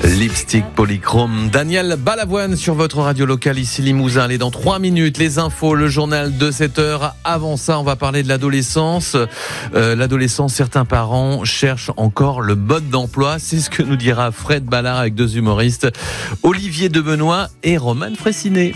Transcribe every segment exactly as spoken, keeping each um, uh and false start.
Lipstick polychrome, Daniel Balavoine sur votre radio locale ici Limousin. Allez, dans trois minutes, les infos, le journal de sept heures. Avant ça, on va parler de l'adolescence. Euh, l'adolescence, certains parents cherchent encore le mode d'emploi. C'est ce que nous dira Fred Ballard avec deux humoristes, Olivier Debenoît et Romane Fraissinet.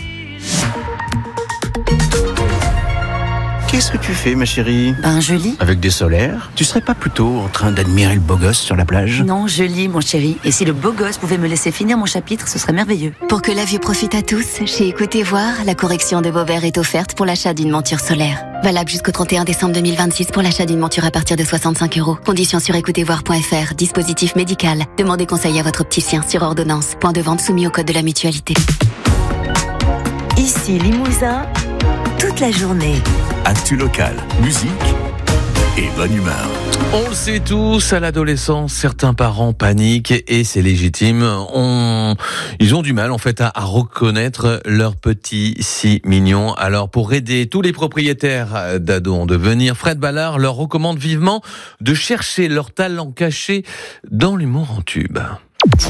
Qu'est-ce que tu fais, ma chérie ? Ben, je lis. Avec des solaires ? Tu serais pas plutôt en train d'admirer le beau gosse sur la plage ? Non, je lis, mon chéri. Et si le beau gosse pouvait me laisser finir mon chapitre, ce serait merveilleux. Pour que la vue profite à tous, chez Écoutez Voir, la correction de vos verres est offerte pour l'achat d'une monture solaire. Valable jusqu'au trente et un décembre deux mille vingt-six pour l'achat d'une monture à partir de soixante-cinq euros. Conditions sur écoutez voir point f r. Dispositif médical. Demandez conseil à votre opticien sur ordonnance. Point de vente soumis au code de la mutualité. Ici Limousin, toute la journée. Actu locale, musique et bonne humeur. On le sait tous, à l'adolescence, certains parents paniquent et c'est légitime. On... Ils ont du mal en fait à, à reconnaître leur petit si mignon. Alors pour aider tous les propriétaires d'ados en devenir, Fred Ballard leur recommande vivement de chercher leur talent caché dans l'humour en tube. Quoi ?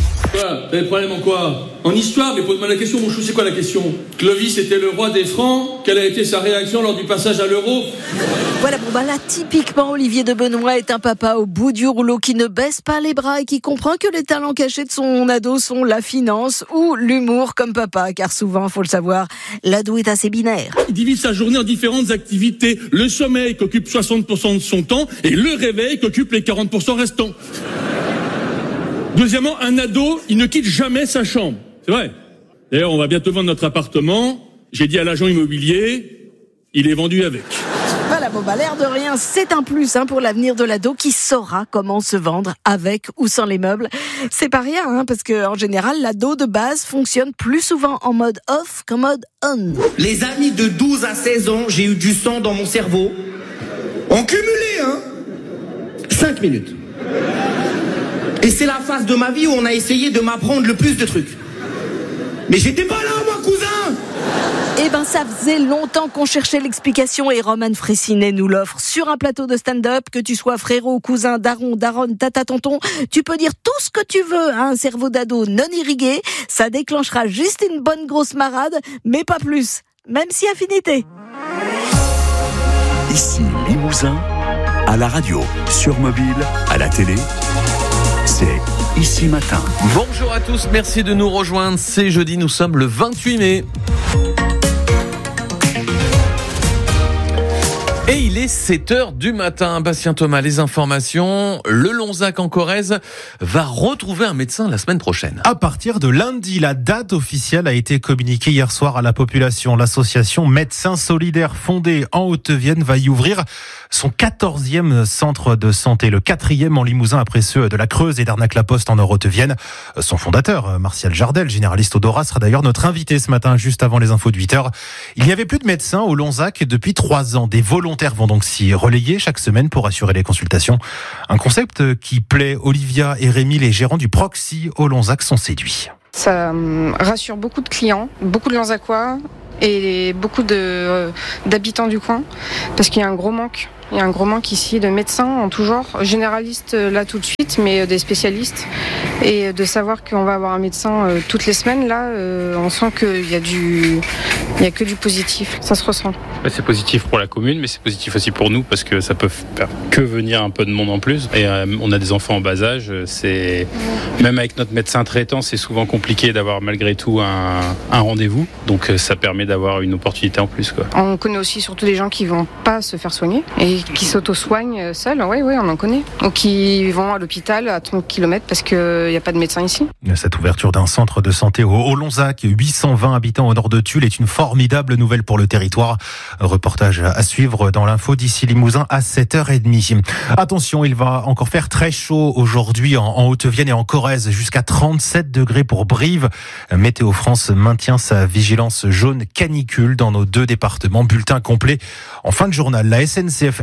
T'as des problèmes en quoi ? En histoire, mais pose-moi la question, mon chou, c'est quoi la question ? Clovis était le roi des Francs, quelle a été sa réaction lors du passage à l'euro ? Voilà, bon bah là, typiquement, Olivier Debenoît est un papa au bout du rouleau qui ne baisse pas les bras et qui comprend que les talents cachés de son ado sont la finance ou l'humour comme papa, car souvent, faut le savoir, l'ado est assez binaire. Il divise sa journée en différentes activités. Le sommeil qui occupe soixante pour cent de son temps et le réveil qui occupe les quarante pour cent restants. Deuxièmement, un ado, il ne quitte jamais sa chambre. C'est vrai. D'ailleurs, on va bientôt vendre notre appartement. J'ai dit à l'agent immobilier, il est vendu avec. Voilà, bon bah l'air de rien, c'est un plus hein, pour l'avenir de l'ado qui saura comment se vendre avec ou sans les meubles. C'est pas rien, hein, parce que en général, l'ado de base fonctionne plus souvent en mode off qu'en mode on. Les amis de douze à seize ans, j'ai eu du sang dans mon cerveau. En cumulé, hein cinq minutes. Et c'est la phase de ma vie où on a essayé de m'apprendre le plus de trucs. Mais j'étais pas là, moi, cousin! Eh ben, ça faisait longtemps qu'on cherchait l'explication et Romane Fraissinet nous l'offre sur un plateau de stand-up. Que tu sois frérot, cousin, daron, daronne, tata, tonton, tu peux dire tout ce que tu veux à un cerveau d'ado non irrigué. Ça déclenchera juste une bonne grosse marade, mais pas plus. Même si affinité. Ici Limousin, à la radio, sur mobile, à la télé. C'est Ici Matin. Bonjour à tous, merci de nous rejoindre. C'est jeudi, nous sommes le vingt-huit mai. Et il est sept heures du matin. Bastien Thomas, les informations. Le Lonzac en Corrèze va retrouver un médecin la semaine prochaine. À partir de lundi, la date officielle a été communiquée hier soir à la population. L'association Médecins Solidaires fondée en Haute-Vienne va y ouvrir son quatorzième centre de santé, le quatrième en Limousin après ceux de la Creuse et d'Arnac-la-Poste en Nord-Haute-Vienne. Son fondateur, Martial Jardel, généraliste Odora, sera d'ailleurs notre invité ce matin, juste avant les infos de huit heures. Il n'y avait plus de médecins au Lonzac depuis trois ans. Des volontaires vont donc s'y relayer chaque semaine pour assurer les consultations. Un concept qui plaît. Olivia et Rémi, les gérants du Proxy au Lonzac, sont séduits. Ça rassure beaucoup de clients, beaucoup de Lonzacois et beaucoup de, d'habitants du coin, parce qu'il y a un gros manque. Il y a un gros manque ici de médecins en tout genre, généralistes là tout de suite, mais des spécialistes. Et de savoir qu'on va avoir un médecin euh, toutes les semaines, là, euh, on sent qu'il y a du, il y a que du positif. Ça se ressent. C'est positif pour la commune, mais c'est positif aussi pour nous parce que ça peut faire que venir un peu de monde en plus. Et euh, on a des enfants en bas âge. C'est même avec notre médecin traitant, c'est souvent compliqué d'avoir malgré tout un, un rendez-vous. Donc ça permet d'avoir une opportunité en plus, quoi. On connaît aussi surtout des gens qui vont pas se faire soigner et qui s'auto-soignent seuls. Oui, oui, on en connaît. Ou qui vont à l'hôpital à trente kilomètres parce que il n'y a pas de médecin ici. Cette ouverture d'un centre de santé au Lonzac, huit cent vingt habitants au nord de Tulle, est une formidable nouvelle pour le territoire. Reportage à suivre dans l'info d'ici Limousin à sept heures trente. Attention, il va encore faire très chaud aujourd'hui en Haute-Vienne et en Corrèze, jusqu'à trente-sept degrés pour Brive. Météo France maintient sa vigilance jaune canicule dans nos deux départements. Bulletin complet en fin de journal. La S N C F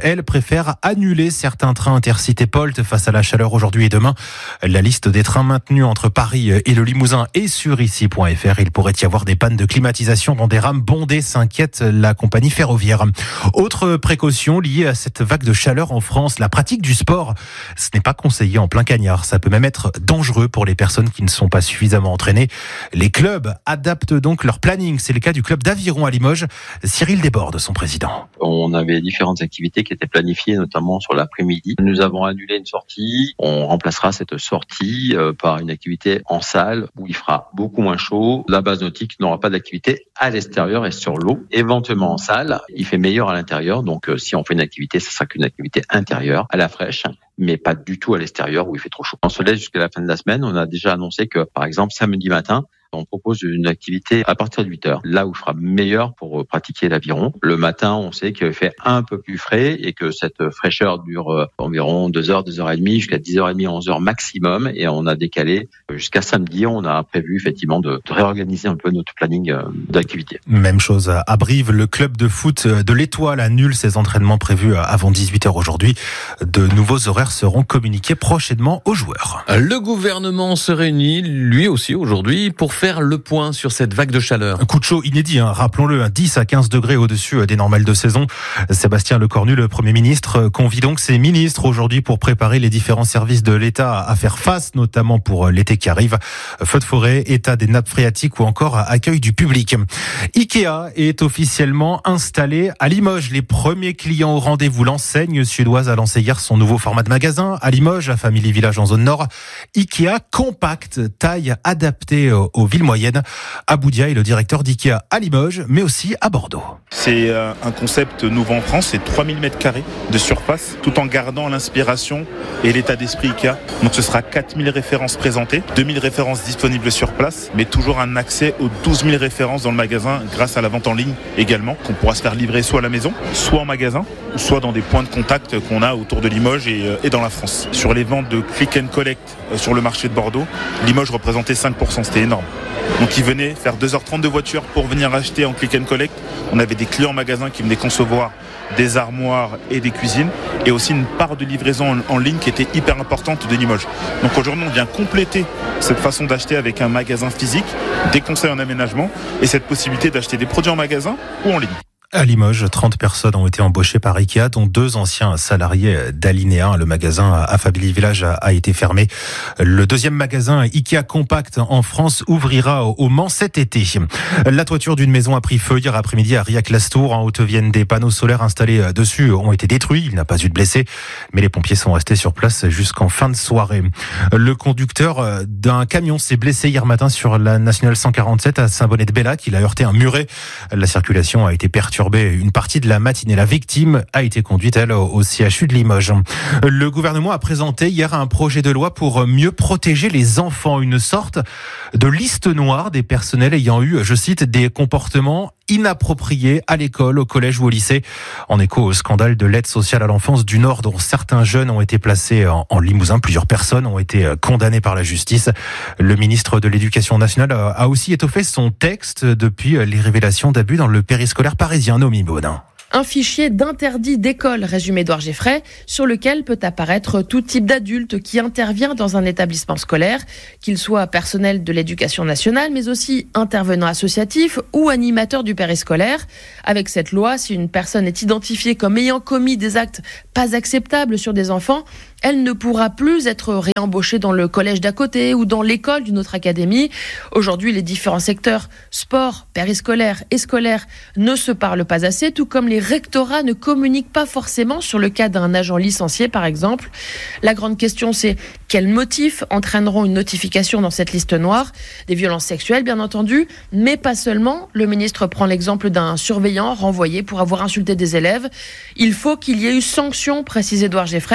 elle, préfère annuler certains trains Intercité Polt face à la chaleur aujourd'hui et demain. La liste des trains maintenus entre Paris et le Limousin est sur ici point f r. Il pourrait y avoir des pannes de climatisation dans des rames bondées, s'inquiète la compagnie ferroviaire. Autre précaution liée à cette vague de chaleur en France, la pratique du sport. Ce n'est pas conseillé en plein cagnard. Ça peut même être dangereux pour les personnes qui ne sont pas suffisamment entraînées. Les clubs adaptent donc leur planning. C'est le cas du club d'Aviron à Limoges. Cyril Desbordes, son président. On avait différentes activités qui étaient planifiées, notamment sur l'après-midi. Nous avons annulé une sortie. On remplacera cette sortie par une activité en salle où il fera beaucoup moins chaud. La base nautique n'aura pas d'activité à l'extérieur et sur l'eau. Éventuellement en salle, il fait meilleur à l'intérieur. Donc si on fait une activité, ce sera qu'une activité intérieure, à la fraîche, mais pas du tout à l'extérieur où il fait trop chaud. On se laisse jusqu'à la fin de la semaine. On a déjà annoncé que, par exemple, samedi matin, on propose une activité à partir de huit heures, là où il fera meilleur pour pratiquer l'aviron. Le matin, on sait qu'il fait un peu plus frais et que cette fraîcheur dure environ deux heures, deux heures et demie, jusqu'à dix heures trente, onze heures maximum. Et on a décalé jusqu'à samedi. On a prévu effectivement de, de réorganiser un peu notre planning d'activité. Même chose à Brive. Le club de foot de l'Étoile annule ses entraînements prévus avant dix-huit heures aujourd'hui. De nouveaux horaires seront communiqués prochainement aux joueurs. Le gouvernement se réunit, lui aussi, aujourd'hui, pour faire faire le point sur cette vague de chaleur. Un coup de chaud inédit, hein, rappelons-le, dix à quinze degrés au-dessus des normales de saison. Sébastien Lecornu, le Premier ministre, convie donc ses ministres aujourd'hui pour préparer les différents services de l'État à faire face, notamment pour l'été qui arrive. Feux de forêt, état des nappes phréatiques ou encore accueil du public. Ikea est officiellement installé à Limoges. Les premiers clients au rendez-vous. L'enseigne suédoise a lancé hier son nouveau format de magasin à Limoges, à Family Village en zone nord. Ikea compact, taille adaptée aux villes moyennes. Aboudia est le directeur d'Ikea à Limoges, mais aussi à Bordeaux. C'est un concept nouveau en France, c'est trois mille mètres carrés de surface, tout en gardant l'inspiration et l'état d'esprit Ikea. Donc ce sera quatre mille références présentées, deux mille références disponibles sur place, mais toujours un accès aux douze mille références dans le magasin grâce à la vente en ligne également, qu'on pourra se faire livrer soit à la maison, soit en magasin, soit dans des points de contact qu'on a autour de Limoges et, et dans la France. Sur les ventes de click and collect sur le marché de Bordeaux, Limoges représentait cinq pour cent, c'était énorme. Donc ils venaient faire deux heures trente de voiture pour venir acheter en click and collect. On avait des clients en magasin qui venaient concevoir des armoires et des cuisines, et aussi une part de livraison en, en ligne qui était hyper importante de Limoges. Donc aujourd'hui on vient compléter cette façon d'acheter avec un magasin physique, des conseils en aménagement et cette possibilité d'acheter des produits en magasin ou en ligne. À Limoges, trente personnes ont été embauchées par Ikea, dont deux anciens salariés d'Alinéa. Le magasin à Family Village a été fermé. Le deuxième magasin Ikea Compact en France ouvrira au Mans cet été. La toiture d'une maison a pris feu hier après-midi à Riac-Lastour, en Haute-Vienne. Des panneaux solaires installés dessus ont été détruits. Il n'a pas eu de blessés, mais les pompiers sont restés sur place jusqu'en fin de soirée. Le conducteur d'un camion s'est blessé hier matin sur la nationale cent quarante-sept à Saint-Bonnet-de-Bellac. Il a heurté un muret. La circulation a été perturbée une partie de la matinée. La victime a été conduite, elle, au C H U de Limoges. Le gouvernement a présenté hier un projet de loi pour mieux protéger les enfants, une sorte de liste noire des personnels ayant eu, je cite, des comportements inappropriés à l'école, au collège ou au lycée. En écho au scandale de l'aide sociale à l'enfance du Nord, dont certains jeunes ont été placés en, en Limousin, plusieurs personnes ont été condamnées par la justice. Le ministre de l'Éducation nationale a aussi étoffé son texte depuis les révélations d'abus dans le périscolaire parisien. Noémie Baudin. Un fichier d'interdit d'école, résume Édouard Geffray, sur lequel peut apparaître tout type d'adulte qui intervient dans un établissement scolaire, qu'il soit personnel de l'éducation nationale, mais aussi intervenant associatif ou animateur du périscolaire. Avec cette loi, si une personne est identifiée comme ayant commis des actes pas acceptables sur des enfants, elle ne pourra plus être réembauchée dans le collège d'à côté ou dans l'école d'une autre académie. Aujourd'hui, les différents secteurs, sport, périscolaire et scolaire, ne se parlent pas assez, tout comme les rectorats ne communiquent pas forcément sur le cas d'un agent licencié, par exemple. La grande question, c'est quels motifs entraîneront une notification dans cette liste noire ? Des violences sexuelles, bien entendu, mais pas seulement. Le ministre prend l'exemple d'un surveillant renvoyé pour avoir insulté des élèves. Il faut qu'il y ait eu sanction, précise Édouard Geffray.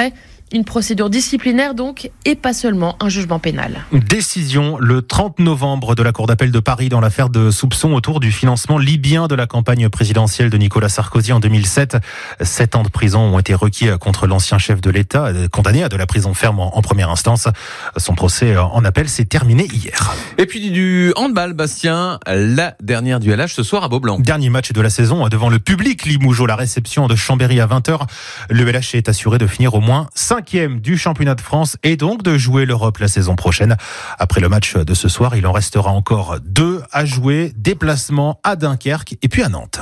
Une procédure disciplinaire donc, et pas seulement un jugement pénal. Décision le trente novembre de la Cour d'appel de Paris dans l'affaire de soupçons autour du financement libyen de la campagne présidentielle de Nicolas Sarkozy en deux mille sept. Sept ans de prison ont été requis contre l'ancien chef de l'État, condamné à de la prison ferme en première instance. Son procès en appel s'est terminé hier. Et puis du handball, Bastien, la dernière du L H ce soir à Beaublanc. Dernier match de la saison devant le public Limougeot, la réception de Chambéry à vingt heures. Le L H est assuré de finir au moins cinquième du championnat de France et donc de jouer l'Europe la saison prochaine. Après le match de ce soir, il en restera encore deux à jouer. Déplacement à Dunkerque et puis à Nantes.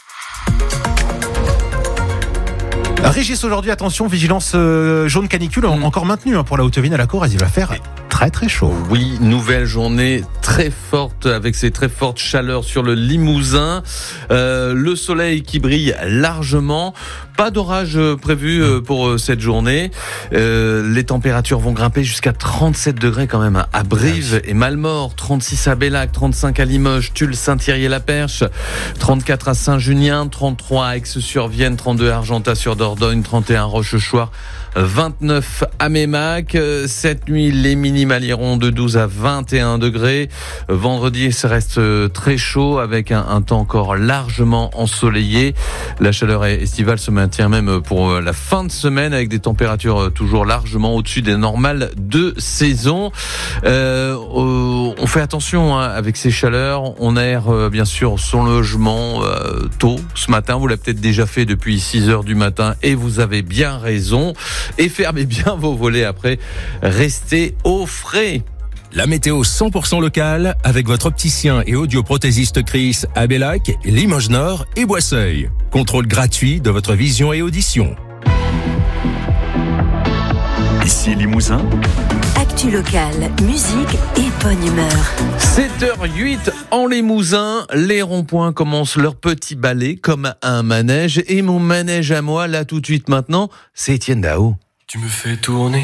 Régis, aujourd'hui, attention, vigilance euh, jaune canicule mmh. encore maintenue hein, pour la Haute-Vienne à la Corrèze. Il va faire très très chaud. Oui, nouvelle journée très forte avec ces très fortes chaleurs sur le Limousin. Euh, le soleil qui brille largement. Pas d'orage prévu pour cette journée. Euh, les températures vont grimper jusqu'à trente-sept degrés quand même à Brive et Malmort, trente-six à Bellac, trente-cinq à Limoges, Tulle, Saint-Thierry-la-Perche, trente-quatre à Saint-Junien, trente-trois à Aix-sur-Vienne, trente-deux à Argentat-sur-Dordogne, trente et un à Rochechouart, vingt-neuf à Mémac. Cette nuit, les minimales iront de douze à vingt et un degrés. Vendredi, ça reste très chaud avec un, un temps encore largement ensoleillé. La chaleur estivale se maintient même pour la fin de semaine avec des températures toujours largement au-dessus des normales de saison. Euh, on fait attention hein, avec ces chaleurs. On aère euh, bien sûr son logement euh, tôt ce matin. Vous l'avez peut-être déjà fait depuis six heures du matin et vous avez bien raison. Et fermez bien vos volets après. Restez au frais. La météo cent pour cent locale avec votre opticien et audioprothésiste Chris à Bellac, Limoges Nord et Boisseuil. Contrôle gratuit de votre vision et audition. Ici Limousin. Actu locale, musique et bonne humeur. sept heures huit en Limousin, les ronds-points commencent leur petit ballet comme un manège. Et mon manège à moi, là tout de suite maintenant, c'est Étienne Dao. Tu me fais tourner